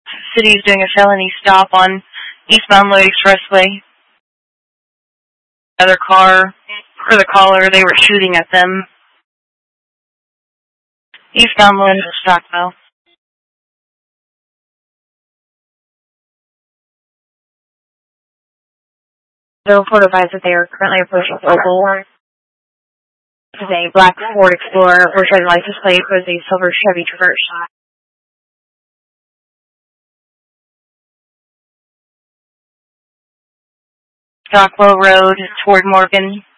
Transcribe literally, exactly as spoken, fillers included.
City is doing a felony stop on eastbound Lloyd Expressway. Another car, or the caller, they were shooting at them. Eastbound Lloyd to Stockville. The report advised that they are currently approaching Opal. This is a black Ford Explorer, which has license plate was a silver Chevy Traverse. Stockwell Road toward Morgan.